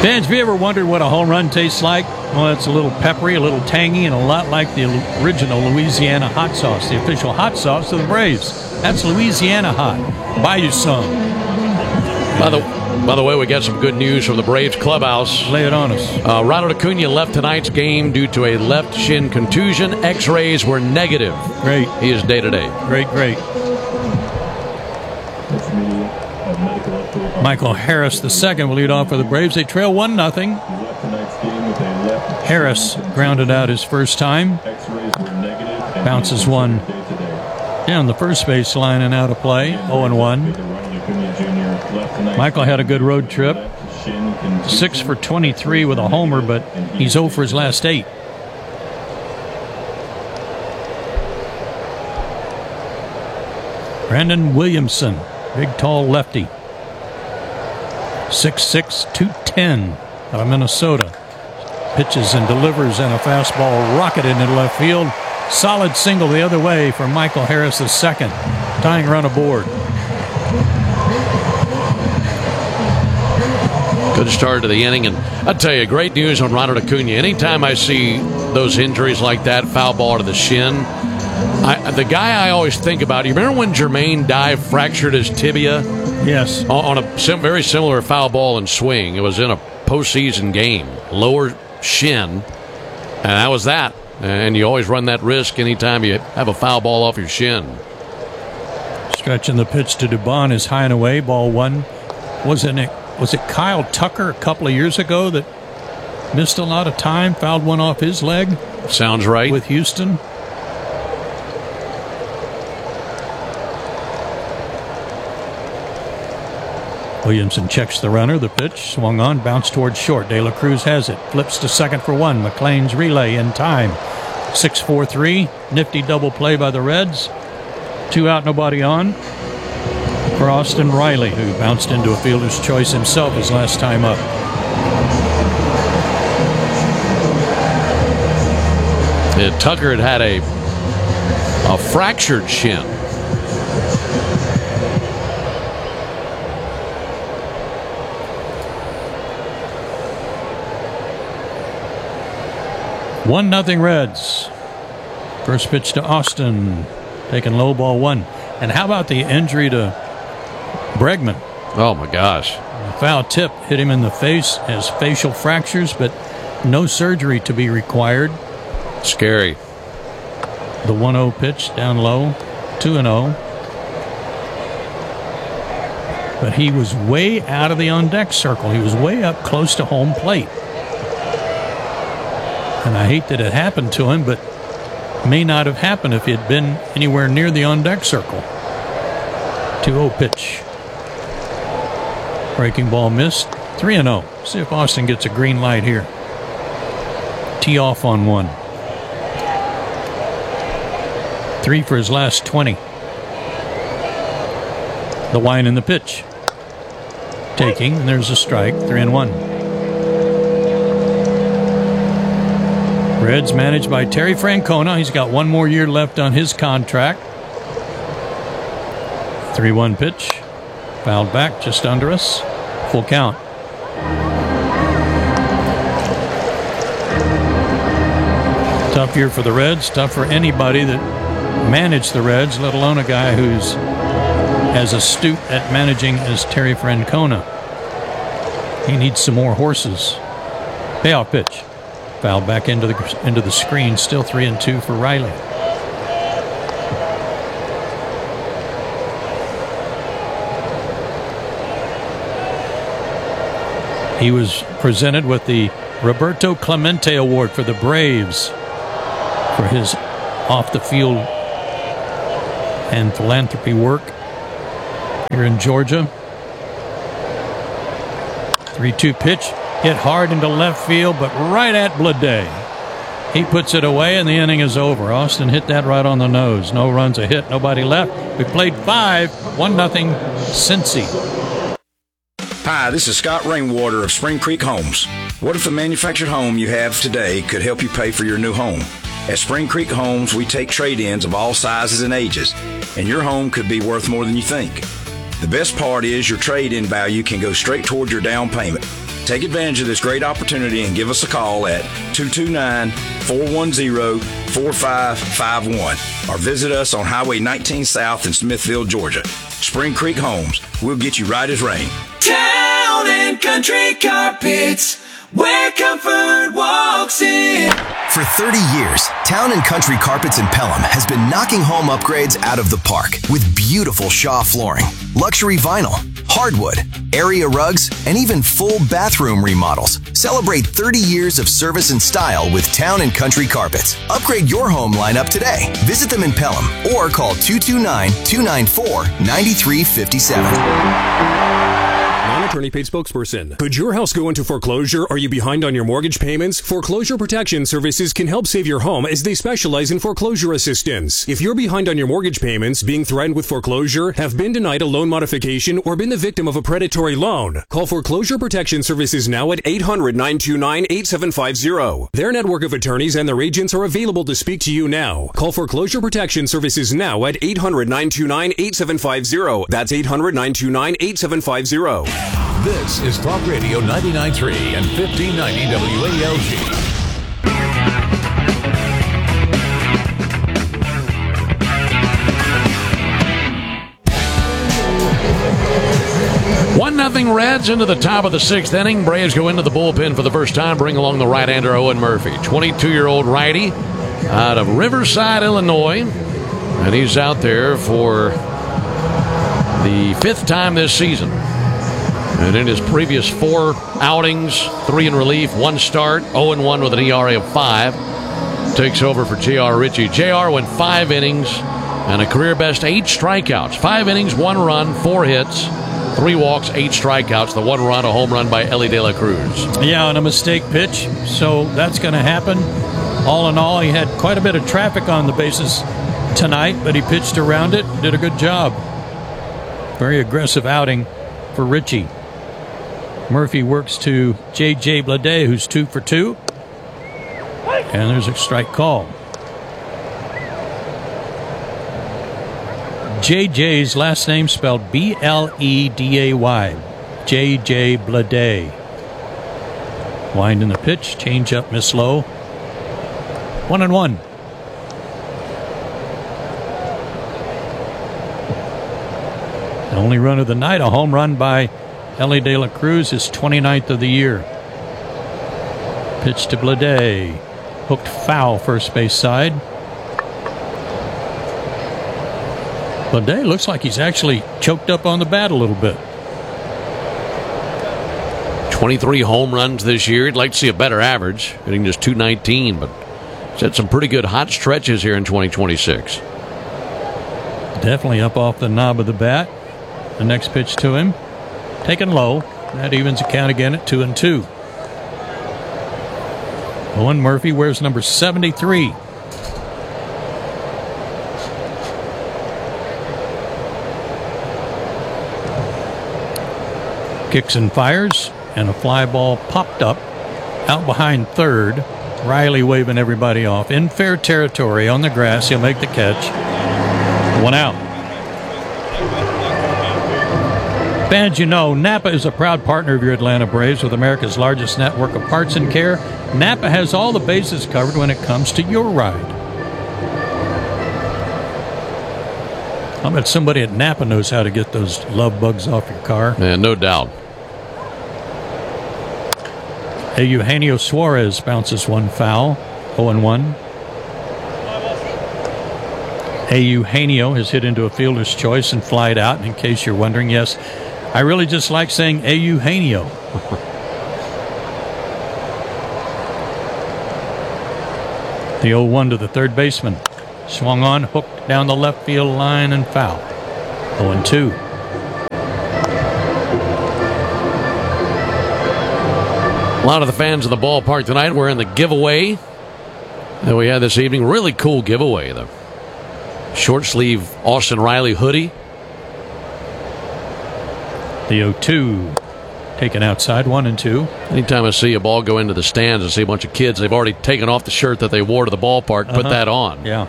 Fans, have you ever wondered what a home run tastes like? Well, it's a little peppery, a little tangy, and a lot like the original Louisiana hot sauce, the official hot sauce of the Braves. That's Louisiana Hot. Buy you some. By the way, we got some good news from the Braves clubhouse. Lay it on us. Ronald Acuna left tonight's game due to a left shin contusion. X-rays were negative. Great. He is day-to-day. Great. Michael Harris II will lead off for the Braves. They trail 1-0. Harris grounded out his first time. Bounces one down the first base line and out of play. 0-1. Michael had a good road trip. 6 for 23 with a homer, but he's 0 for his last 8. Brandon Williamson, big tall lefty. 6'6", 210 out of Minnesota. Pitches and delivers, and a fastball rocketed into left field. Solid single the other way for Michael Harris II. Tying run aboard. Good start to the inning, and I'll tell you, great news on Ronald Acuna. Anytime I see those injuries like that, foul ball to the shin, the guy I always think about, you remember when Jermaine Dye fractured his tibia? Yes. On a very similar foul ball and swing. It was in a postseason game. Lower shin, and that was that. And you always run that risk anytime you have a foul ball off your shin. Stretching the pitch to Dubon is high and away. Ball one. Was it Kyle Tucker a couple of years ago that missed a lot of time, fouled one off his leg? Sounds right. With Houston. Williamson checks the runner. The pitch swung on, bounced towards short. De La Cruz has it. Flips to second for one. McLean's relay in time. 6-4-3. Nifty double play by the Reds. 2 out, nobody on. For Austin Riley, who bounced into a fielder's choice himself his last time up. Tucker had a fractured shin. One nothing Reds. First pitch to Austin, taking low, ball one. And how about the injury to Bregman? Oh my gosh! A foul tip hit him in the face, has facial fractures, but no surgery to be required. Scary. The 1-0 pitch down low, 2-0. But he was way out of the on-deck circle. He was way up close to home plate. And I hate that it happened to him, but may not have happened if he had been anywhere near the on-deck circle. 2-0 pitch. Breaking ball missed. 3-0. See if Austin gets a green light here. Tee off on one. 3 for his last 20. The wind in the pitch. Taking, and there's a strike. 3-1. Reds managed by Terry Francona. He's got one more year left on his contract. 3-1 pitch. Fouled back just under us. Full count. Tough year for the Reds. Tough for anybody that managed the Reds, let alone a guy who's as astute at managing as Terry Francona. He needs some more horses. Payoff pitch. Fouled back into the screen. Still 3-2 for Riley. He was presented with the Roberto Clemente Award for the Braves for his off-the-field and philanthropy work here in Georgia. 3-2 pitch. Hit hard into left field, but right at Bleday. He puts it away, and the inning is over. Austin hit that right on the nose. No runs, a hit, nobody left. We played 5, 1-0 Cincy. Hi, this is Scott Rainwater of Spring Creek Homes. What if the manufactured home you have today could help you pay for your new home? At Spring Creek Homes, we take trade-ins of all sizes and ages, and your home could be worth more than you think. The best part is your trade-in value can go straight toward your down payment. Take advantage of this great opportunity and give us a call at 229-410-4551 or visit us on Highway 19 South in Smithville, Georgia. Spring Creek Homes, we'll get you right as rain. Town and Country Carpets, where comfort walks in. For 30 years, Town & Country Carpets in Pelham has been knocking home upgrades out of the park with beautiful Shaw flooring, luxury vinyl, hardwood, area rugs, and even full bathroom remodels. Celebrate 30 years of service and style with Town & Country Carpets. Upgrade your home lineup today. Visit them in Pelham or call 229-294-9357. Non-attorney paid spokesperson. Could your house go into foreclosure? Are you behind on your mortgage payments? Foreclosure Protection Services can help save your home as they specialize in foreclosure assistance. If you're behind on your mortgage payments, being threatened with foreclosure, have been denied a loan modification, or been the victim of a predatory loan, call Foreclosure Protection Services now at 800-929-8750. Their network of attorneys and their agents are available to speak to you now. Call Foreclosure Protection Services now at 800-929-8750. That's 800-929-8750. This is Talk Radio 99.3 and 1590 WALG. One nothing Reds into the top of the sixth inning. Braves go into the bullpen for the first time, bring along the right-hander Owen Murphy, 22-year-old righty out of Riverside, Illinois, and he's out there for the fifth time this season. And in his previous 4 outings, 3 in relief, 1 start, 0-1 with an ERA of 5, takes over for J.R. Ritchie. J.R. went 5 innings and a career-best 8 strikeouts. 5 innings, 1 run, 4 hits, 3 walks, 8 strikeouts. The 1 run, a home run by Elly De La Cruz. Yeah, and a mistake pitch, so that's going to happen. All in all, he had quite a bit of traffic on the bases tonight, but he pitched around it, did a good job. Very aggressive outing for Ritchie. Murphy works to J.J. Bleday, who's 2 for 2. And there's a strike call. J.J.'s last name spelled B-L-E-D-A-Y. J.J. Bleday. Wind in the pitch, change up, miss low. 1-1. The only run of the night, a home run by Elly De La Cruz, his 29th of the year. Pitch to Bleday. Hooked foul, first base side. Bleday looks like he's actually choked up on the bat a little bit. 23 home runs this year. He'd like to see a better average, hitting just .219, but he's had some pretty good hot stretches here in 2026. Definitely up off the knob of the bat. The next pitch to him, taken low. That evens the count again at 2-2. Owen Murphy wears number 73. Kicks and fires, and a fly ball popped up out behind third. Riley waving everybody off. In fair territory on the grass. He'll make the catch. 1 out. Fans, you know, Napa is a proud partner of your Atlanta Braves with America's largest network of parts and care. Napa has all the bases covered when it comes to your ride. I bet somebody at Napa knows how to get those love bugs off your car. Yeah, no doubt. Eugenio Suarez bounces 1 foul. 0-1. Eugenio has hit into a fielder's choice and flied out. And in case you're wondering, yes, I really just like saying Eugenio. The 0-1 to the third baseman. Swung on, hooked down the left field line and foul. 0-2. A lot of the fans of the ballpark tonight were in the giveaway that we had this evening. Really cool giveaway. The short sleeve Austin Riley hoodie. The 0-2 taken outside, 1-2. Anytime I see a ball go into the stands and see a bunch of kids, they've already taken off the shirt that they wore to the ballpark, put that on. Yeah.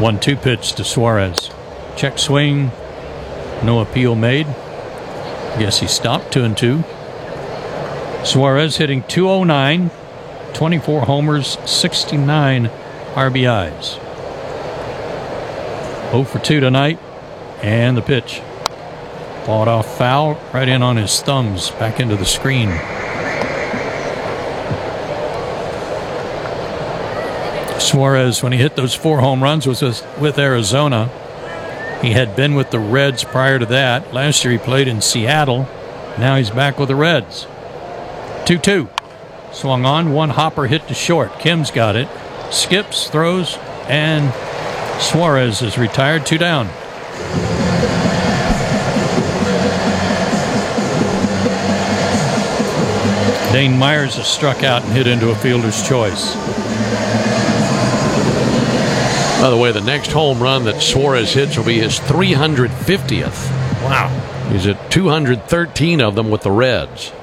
1-2 pitch to Suarez. Check swing. No appeal made. Guess he stopped. 2-2. Suarez hitting .209, 24 homers, 69 RBIs. 0 for 2 tonight. And the pitch. Fought off foul, right in on his thumbs, back into the screen. Suarez, when he hit those 4 home runs, was with Arizona. He had been with the Reds prior to that. Last year he played in Seattle. Now he's back with the Reds. 2-2. Swung on, one hopper hit to short. Kim's got it. Skips, throws, and Suarez is retired. 2 down. Dane Myers is struck out and hit into a fielder's choice. By the way, the next home run that Suarez hits will be his 350th. Wow. He's at 213 of them with the Reds.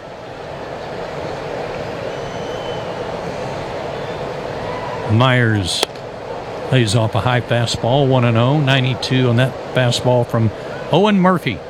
Myers lays off a high fastball, 1-0, 92 on that fastball from Owen Murphy.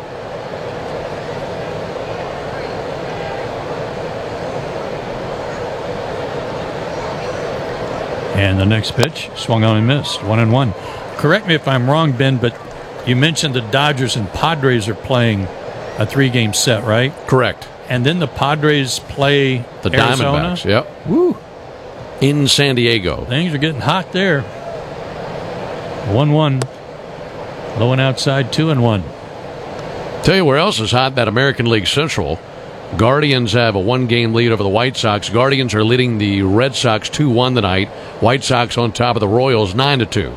And the next pitch, swung on and missed, 1-1. Correct me if I'm wrong, Ben, but you mentioned the Dodgers and Padres are playing a 3-game set, right? Correct. And then the Padres play The Arizona. Diamondbacks, yep. Woo. In San Diego. Things are getting hot there. 1-1. Low and outside, 2-1. Tell you where else is hot, that American League Central. Guardians have a 1-game lead over the White Sox. Guardians are leading the Red Sox 2-1 tonight. White Sox on top of the Royals 9-2.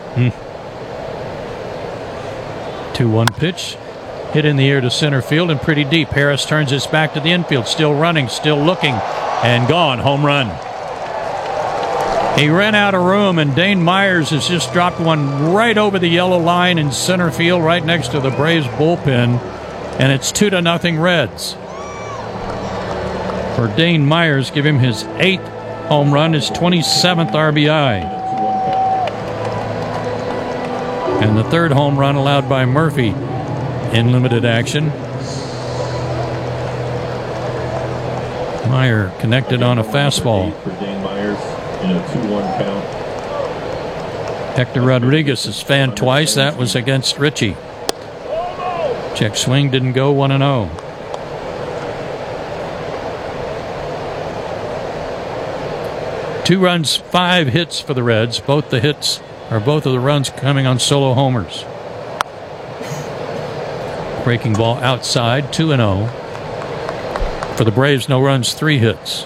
2-1 pitch. Hit in the air to center field and pretty deep. Harris turns his back to the infield. Still running, still looking, and gone. Home run. He ran out of room, and Dane Myers has just dropped one right over the yellow line in center field, right next to the Braves bullpen, and it's 2-0 Reds. For Dane Myers, give him his 8th home run, his 27th RBI. And the 3rd home run allowed by Murphy in limited action. Meyer connected on a fastball. For Dane Myers in a 2-1 count. Hector Rodriguez is fanned twice. That was against Ritchie. Check swing didn't go. 1-0. Two runs, 5 hits for the Reds. Both of the runs coming on solo homers. Breaking ball outside, 2-0. For the Braves, no runs, 3 hits.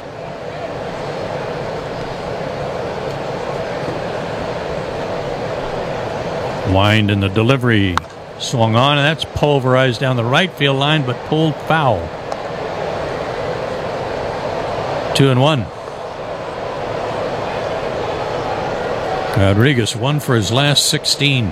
Wind in the delivery. Swung on, and that's pulverized down the right field line, but pulled foul. 2-1. Rodriguez 1 for his last 16.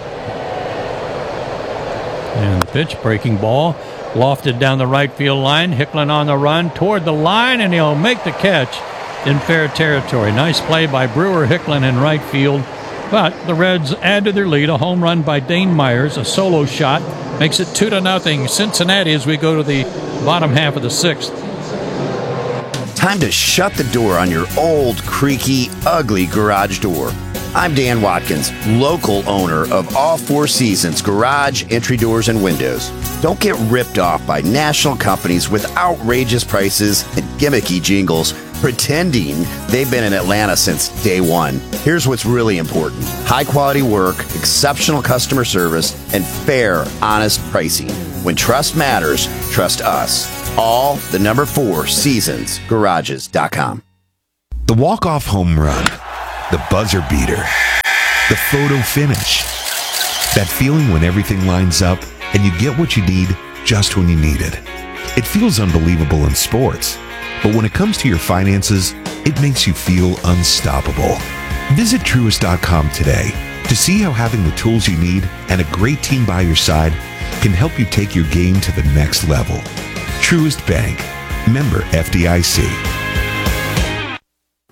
And the pitch, breaking ball, lofted down the right field line. Hicklin on the run toward the line, and he'll make the catch in fair territory. Nice play by Brewer Hicklin in right field. But the Reds add to their lead. A home run by Dane Myers, a solo shot, makes it 2-0 Cincinnati as we go to the bottom half of the 6th. Time to shut the door on your old, creaky, ugly garage door. I'm Dan Watkins, local owner of All Four Seasons Garage, Entry Doors, and Windows. Don't get ripped off by national companies with outrageous prices and gimmicky jingles pretending they've been in Atlanta since day one. Here's what's really important: high quality work, exceptional customer service, and fair, honest pricing. When trust matters, trust us. All the number 4 Seasons Garages.com. The walk-off home run, the buzzer beater, the photo finish. That feeling when everything lines up and you get what you need just when you need it. It feels unbelievable in sports, but when it comes to your finances, it makes you feel unstoppable. Visit Truist.com today to see how having the tools you need and a great team by your side can help you take your game to the next level. Truist Bank. Member FDIC.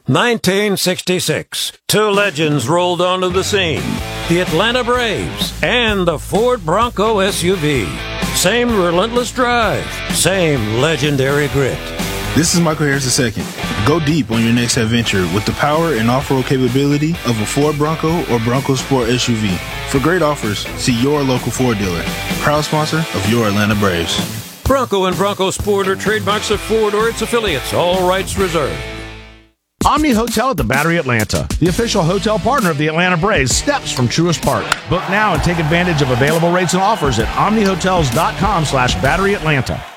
1966. Two legends rolled onto the scene. The Atlanta Braves and the Ford Bronco SUV. Same relentless drive, same legendary grit. This is Michael Harris II. Go deep on your next adventure with the power and off-road capability of a Ford Bronco or Bronco Sport SUV. For great offers, see your local Ford dealer. Proud sponsor of your Atlanta Braves. Bronco and Bronco Sport are trademarks of Ford or its affiliates. All rights reserved. Omni Hotel at the Battery Atlanta, the official hotel partner of the Atlanta Braves, steps from Truist Park. Book now and take advantage of available rates and offers at omnihotels.com/BatteryAtlanta.